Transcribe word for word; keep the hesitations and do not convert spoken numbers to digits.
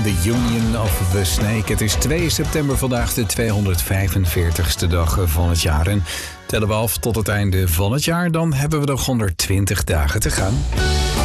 The Union of the Snake. Het is twee september vandaag, de tweehonderdvijfenveertigste dag van het jaar. En tellen we af tot het einde van het jaar, dan hebben we nog honderdtwintig dagen te gaan.